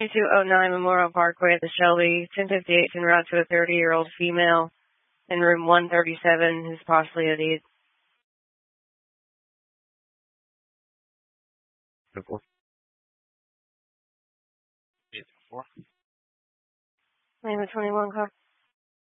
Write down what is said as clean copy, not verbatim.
2209 Memorial Parkway at the Shelby, 1058 en route to a 30-year-old female in room 137 who's possibly a need. 4. Name of 21 copy.